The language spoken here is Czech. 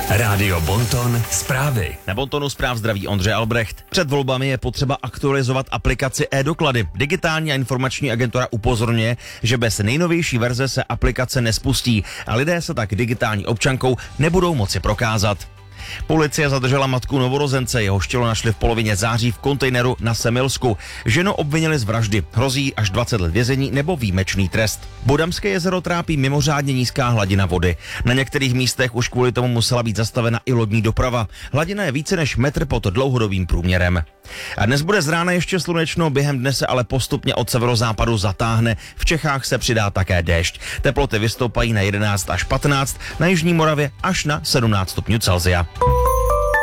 Rádio Bonton zprávy. Na Bontonu zpráv zdraví Ondřej Albrecht. Před volbami je potřeba aktualizovat aplikaci e-doklady. Digitální a informační agentura upozorňuje, že bez nejnovější verze se aplikace nespustí a lidé se tak digitální občankou nebudou moci prokázat. Policie zadržela matku novorozence, jehož tělo našli v polovině září v kontejneru na Semilsku. Ženu obvinili z vraždy, hrozí až 20 let vězení nebo výjimečný trest. Bodamské jezero trápí mimořádně nízká hladina vody. Na některých místech už kvůli tomu musela být zastavena i lodní doprava. Hladina je více než metr pod dlouhodobým průměrem. A dnes bude z rána ještě slunečno, během dne se ale postupně od severozápadu zatáhne. V Čechách se přidá také déšť. Teploty vystoupají na 11 až 15, na jižní Moravě až na 17 stupňů Celsia.